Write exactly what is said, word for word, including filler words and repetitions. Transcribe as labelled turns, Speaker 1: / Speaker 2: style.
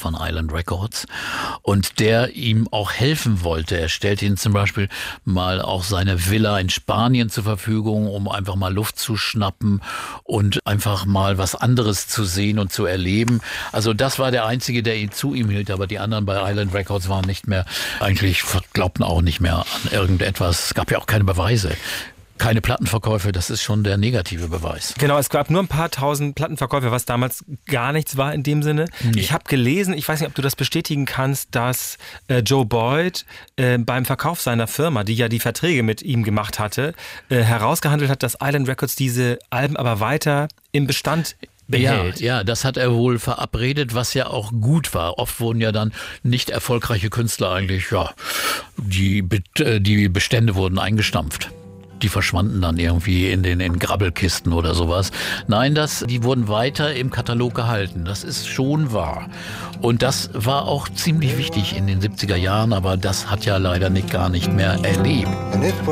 Speaker 1: von Island Records und der ihm auch helfen wollte. Er stellte ihm zum Beispiel mal auch seine Villa in Spanien zur Verfügung, um einfach mal Luft zu schnappen und einfach mal was anderes zu sehen und zu erleben. Also das war der Einzige, der ihn zu ihm hielt, aber die anderen bei Island Records waren nicht mehr, eigentlich glaubten auch nicht mehr an irgendetwas. Es gab ja auch keine Beweise. Keine Plattenverkäufe, das ist schon der negative Beweis.
Speaker 2: Genau, es gab nur ein paar tausend Plattenverkäufe, was damals gar nichts war in dem Sinne. Nee. Ich habe gelesen, ich weiß nicht, ob du das bestätigen kannst, dass äh, Joe Boyd äh, beim Verkauf seiner Firma, die ja die Verträge mit ihm gemacht hatte, äh, herausgehandelt hat, dass Island Records diese Alben aber weiter im Bestand behält.
Speaker 1: Ja, ja, das hat er wohl verabredet, was ja auch gut war. Oft wurden ja dann nicht erfolgreiche Künstler eigentlich, ja, die, die Bestände wurden eingestampft. Die verschwanden dann irgendwie in den in Grabbelkisten oder sowas. Nein, das, die wurden weiter im Katalog gehalten. Das ist schon wahr. Und das war auch ziemlich wichtig in den siebziger Jahren, aber das hat ja leider Nick gar nicht mehr erlebt.